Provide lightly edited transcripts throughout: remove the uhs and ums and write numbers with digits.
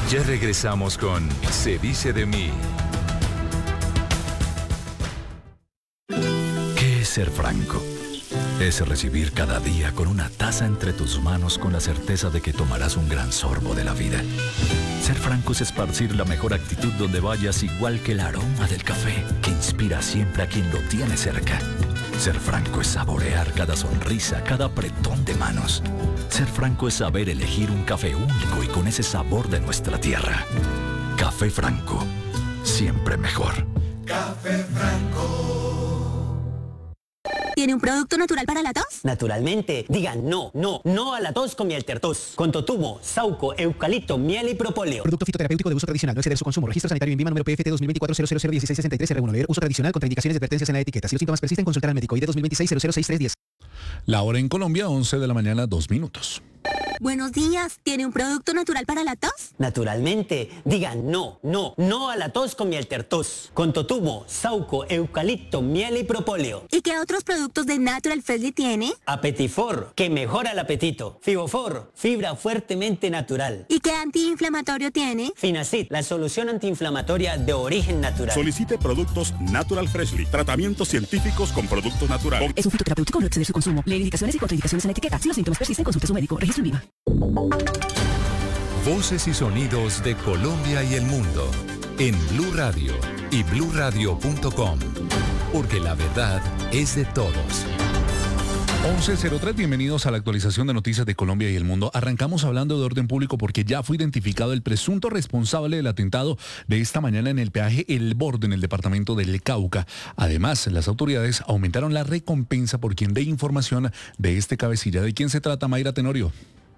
Ya regresamos con Se dice de mí. ¿Qué es ser franco? Es recibir cada día con una taza entre tus manos con la certeza de que tomarás un gran sorbo de la vida. Ser franco es esparcir la mejor actitud donde vayas, igual que el aroma del café que inspira siempre a quien lo tiene cerca. Ser franco es saborear cada sonrisa, cada apretón de manos. Ser franco es saber elegir un café único y con ese sabor de nuestra tierra. Café Franco, siempre mejor. Café Franco. ¿Tiene un producto natural para la tos? Naturalmente. Digan no a la tos con miel tertos. Con totumo, sauco, eucalipto, miel y propóleo. Producto fitoterapéutico de uso tradicional. No exceder su consumo. Registro sanitario en INVIMA número PFT 2024-0001663-R1. Leer uso tradicional. Contraindicaciones y advertencias en la etiqueta. Si los síntomas persisten, consultar al médico. ID 2026-006310. La hora en Colombia, 11 de la mañana, 2 minutos. Buenos días. ¿Tiene un producto natural para la tos? Naturalmente. Digan no a la tos con miel tertos. Con totumo, sauco, eucalipto, miel y propóleo. ¿Y qué otros productos de Natural Freshly tiene? Apetifor, que mejora el apetito. Fibofor, fibra fuertemente natural. ¿Y qué antiinflamatorio tiene? Finacid, la solución antiinflamatoria de origen natural. Solicite productos Natural Freshly. Tratamientos científicos con productos naturales. Es un fitoterapéutico, no exceder su consumo. Leer indicaciones y contraindicaciones en la etiqueta. Si los síntomas persisten, consulte a su médico. Registro en INVIMA. Voces y sonidos de Colombia y el mundo en Blue Radio y bluradio.com, porque la verdad es de todos. 11:03, bienvenidos a la actualización de noticias de Colombia y el mundo. Arrancamos hablando de orden público porque ya fue identificado el presunto responsable del atentado de esta mañana en el peaje El Borde, en el departamento del Cauca. Además, las autoridades aumentaron la recompensa por quien dé información de este cabecilla. ¿De quién se trata, Mayra Tenorio?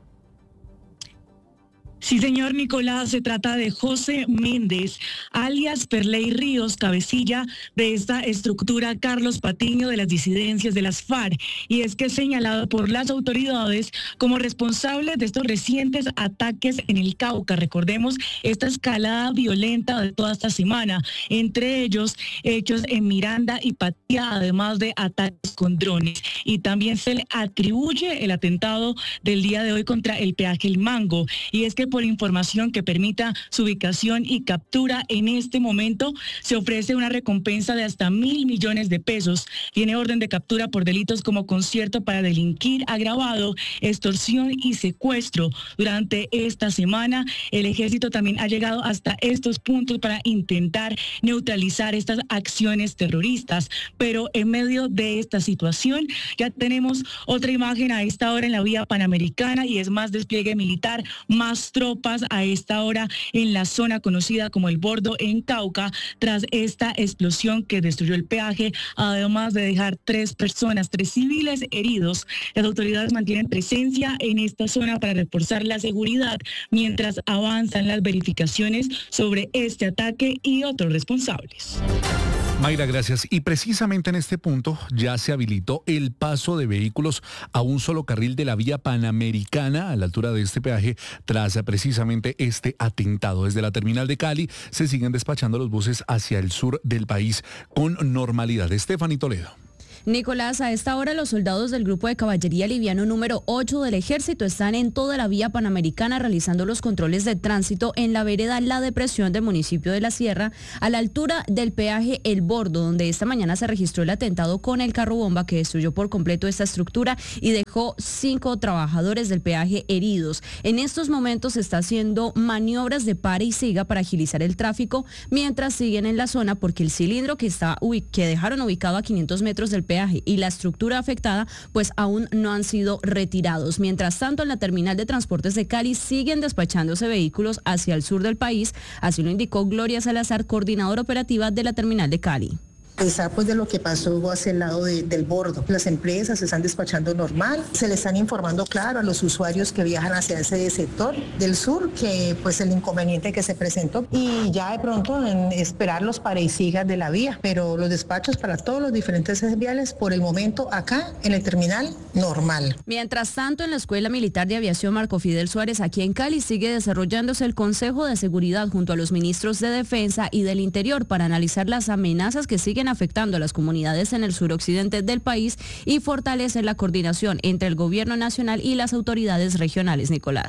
Sí, señor Nicolás, se trata de José Méndez, alias Perley Ríos, cabecilla de esta estructura Carlos Patiño de las disidencias de las FARC, y es que es señalado por las autoridades como responsable de estos recientes ataques en el Cauca. Recordemos esta escalada violenta de toda esta semana, entre ellos hechos en Miranda y Patía, además de ataques con drones, y también se le atribuye el atentado del día de hoy contra el peaje El Mango, y es que por información que permita su ubicación y captura en este momento se ofrece una recompensa de hasta 1.000 millones de pesos. Tiene orden de captura por delitos como concierto para delinquir agravado, extorsión y secuestro. Durante esta semana el ejército también ha llegado hasta estos puntos para intentar neutralizar estas acciones terroristas, pero en medio de esta situación ya tenemos otra imagen a esta hora en la vía Panamericana, y es más despliegue militar, más tropas a esta hora en la zona conocida como El Bordo en Cauca, tras esta explosión que destruyó el peaje, además de dejar 3 civiles heridos. Las autoridades mantienen presencia en esta zona para reforzar la seguridad mientras avanzan las verificaciones sobre este ataque y otros responsables. Mayra, gracias. Y precisamente en este punto ya se habilitó el paso de vehículos a un solo carril de la vía Panamericana a la altura de este peaje tras precisamente este atentado. Desde la terminal de Cali se siguen despachando los buses hacia el sur del país con normalidad. Estefanía Toledo. Nicolás, a esta hora los soldados del Grupo de Caballería Liviano número 8 del Ejército están en toda la vía Panamericana realizando los controles de tránsito en la vereda La Depresión del municipio de La Sierra, a la altura del peaje El Bordo, donde esta mañana se registró el atentado con el carro bomba que destruyó por completo esta estructura y dejó 5 trabajadores del peaje heridos. En estos momentos se está haciendo maniobras de pare y siga para agilizar el tráfico mientras siguen en la zona, porque el cilindro que dejaron ubicado a 500 metros del peaje y la estructura afectada pues aún no han sido retirados. Mientras tanto, en la terminal de transportes de Cali siguen despachándose vehículos hacia el sur del país, así lo indicó Gloria Salazar, coordinadora operativa de la terminal de Cali. pesar pues de lo que pasó hacia el lado del Bordo. Las empresas se están despachando normal, se le están informando claro a los usuarios que viajan hacia ese sector del sur que pues el inconveniente que se presentó y ya de pronto en esperar los para y sigas de la vía, pero los despachos para todos los diferentes viales por el momento acá en el terminal normal. Mientras tanto, en la Escuela Militar de Aviación Marco Fidel Suárez aquí en Cali sigue desarrollándose el Consejo de Seguridad junto a los ministros de Defensa y del Interior para analizar las amenazas que siguen afectando a las comunidades en el suroccidente del país y fortalecer la coordinación entre el gobierno nacional y las autoridades regionales. Nicolás.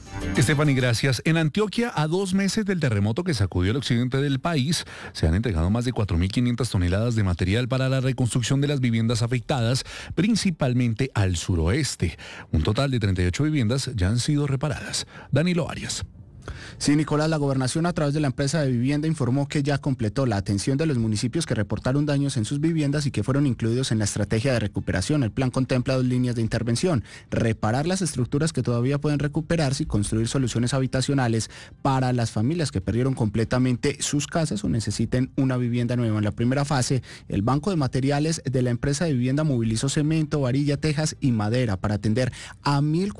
Stephanie, gracias. En Antioquia, a 2 meses del terremoto que sacudió el occidente del país, se han entregado más de 4.500 toneladas de material para la reconstrucción de las viviendas afectadas, principalmente al suroeste. Un total de 38 viviendas ya han sido reparadas. Danilo Arias. Sí, Nicolás, la gobernación a través de la empresa de vivienda informó que ya completó la atención de los municipios que reportaron daños en sus viviendas y que fueron incluidos en la estrategia de recuperación. El plan contempla 2 líneas de intervención: reparar las estructuras que todavía pueden recuperarse y construir soluciones habitacionales para las familias que perdieron completamente sus casas o necesiten una vivienda nueva. En la primera fase, el Banco de Materiales de la empresa de vivienda movilizó cemento, varilla, tejas y madera para atender a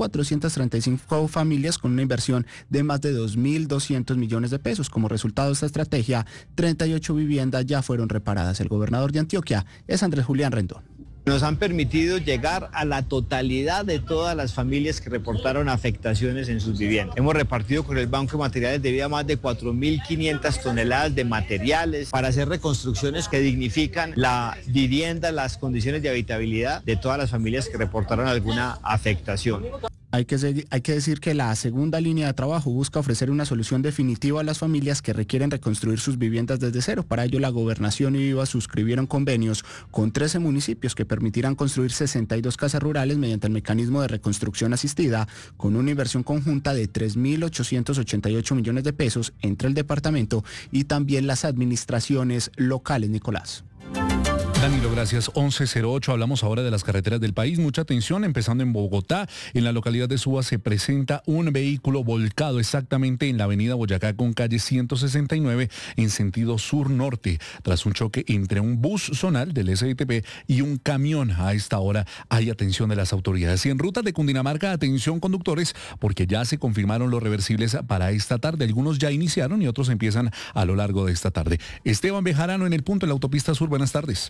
1.435 familias con una inversión de más de 2.200 millones de pesos. Como resultado de esta estrategia, 38 viviendas ya fueron reparadas. El gobernador de Antioquia es Andrés Julián Rendón. Nos han permitido llegar a la totalidad de todas las familias que reportaron afectaciones en sus viviendas. Hemos repartido con el Banco de Materiales de Vida más de 4.500 toneladas de materiales para hacer reconstrucciones que dignifican la vivienda, las condiciones de habitabilidad de todas las familias que reportaron alguna afectación. Hay que decir que la segunda línea de trabajo busca ofrecer una solución definitiva a las familias que requieren reconstruir sus viviendas desde cero. Para ello, la Gobernación y Viva suscribieron convenios con 13 municipios que permitirán construir 62 casas rurales mediante el mecanismo de reconstrucción asistida, con una inversión conjunta de 3.888 millones de pesos entre el departamento y también las administraciones locales. Nicolás. Danilo, gracias. 11:08. Hablamos ahora de las carreteras del país. Mucha atención, empezando en Bogotá. En la localidad de Suba se presenta un vehículo volcado exactamente en la avenida Boyacá con calle 169 en sentido sur-norte, tras un choque entre un bus zonal del SITP y un camión. A esta hora hay atención de las autoridades. Y en rutas de Cundinamarca, atención conductores, porque ya se confirmaron los reversibles para esta tarde. Algunos ya iniciaron y otros empiezan a lo largo de esta tarde. Esteban Bejarano en el punto en la autopista sur. Buenas tardes.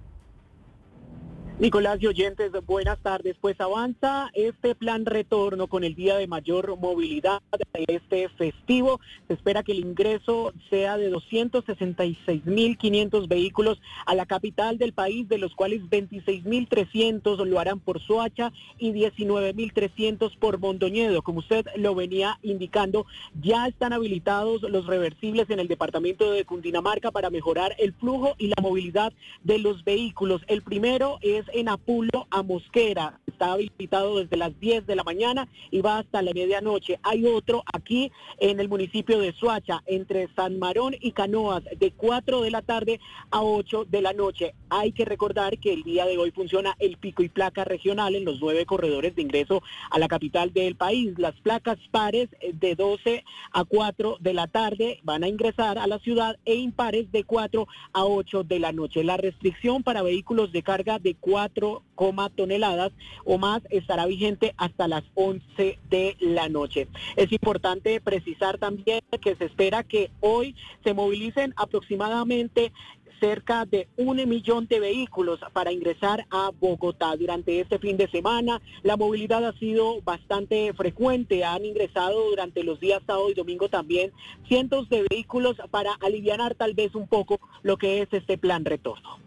Nicolás y oyentes, buenas tardes. Pues avanza este plan retorno con el día de mayor movilidad de este festivo. Se espera que el ingreso sea de 266.500 vehículos a la capital del país, de los cuales 26.300 lo harán por Soacha y 19.300 por Mondoñedo. Como usted lo venía indicando, ya están habilitados los reversibles en el departamento de Cundinamarca para mejorar el flujo y la movilidad de los vehículos. El primero es en Apulo a Mosquera, está habilitado desde las 10 de la mañana y va hasta la medianoche. Hay otro aquí en el municipio de Soacha, entre San Marón y Canoas, de 4 de la tarde a 8 de la noche. Hay que recordar que el día de hoy funciona el pico y placa regional en los 9 corredores de ingreso a la capital del país. Las placas pares de 12 a 4 de la tarde van a ingresar a la ciudad e impares de 4 a 8 de la noche. La restricción para vehículos de carga de 4 toneladas o más estará vigente hasta las 11 de la noche. Es importante precisar también que se espera que hoy se movilicen aproximadamente cerca de 1 millón de vehículos para ingresar a Bogotá. Durante este fin de semana la movilidad ha sido bastante frecuente. Han ingresado durante los días sábado y domingo también cientos de vehículos para alivianar tal vez un poco lo que es este plan retorno.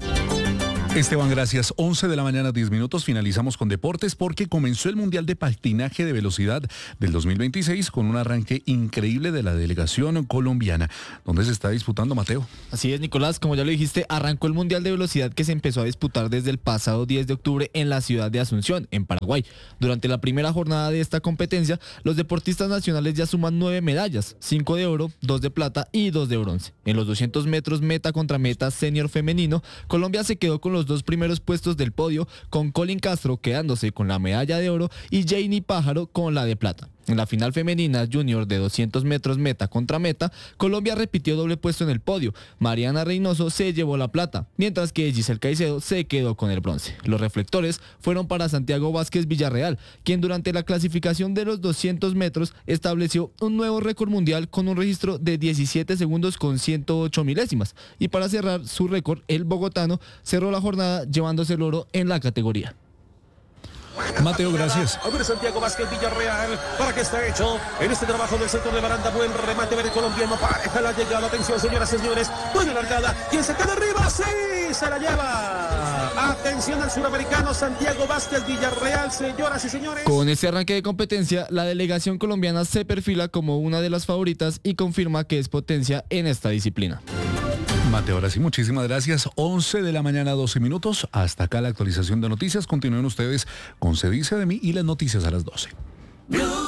Esteban, gracias. 11 de la mañana, 10 minutos. Finalizamos con deportes porque comenzó el Mundial de Patinaje de Velocidad del 2026 con un arranque increíble de la delegación colombiana. ¿Dónde se está disputando, Mateo? Así es, Nicolás. Como ya lo dijiste, arrancó el Mundial de Velocidad que se empezó a disputar desde el pasado 10 de octubre en la ciudad de Asunción, en Paraguay. Durante la primera jornada de esta competencia, los deportistas nacionales ya suman 9 medallas, 5 de oro, 2 de plata y 2 de bronce. En los 200 metros meta contra meta senior femenino, Colombia se quedó con los 2 primeros puestos del podio, con Colin Castro quedándose con la medalla de oro y Janie Pájaro con la de plata. En la final femenina junior de 200 metros meta contra meta, Colombia repitió doble puesto en el podio. Mariana Reynoso se llevó la plata, mientras que Giselle Caicedo se quedó con el bronce. Los reflectores fueron para Santiago Vázquez Villarreal, quien durante la clasificación de los 200 metros estableció un nuevo récord mundial con un registro de 17 segundos con 108 milésimas. Y para cerrar su récord, el bogotano cerró la jornada llevándose el oro en la categoría. Mateo, gracias. A ver, Santiago Vázquez Villarreal, ¿para qué está hecho? En este trabajo del sector de baranda, buen remate, ver el colombiano, pareja la llegada, atención señoras y señores, buena largada, ¿quién se queda arriba? ¡Sí! Se la lleva. Atención al suramericano Santiago Vázquez Villarreal, señoras y señores. Con este arranque de competencia, la delegación colombiana se perfila como una de las favoritas y confirma que es potencia en esta disciplina. Mateo, ahora sí, muchísimas gracias. 11 de la mañana, 12 minutos. Hasta acá la actualización de noticias. Continúen ustedes con Se Dice de Mí y las noticias a las 12.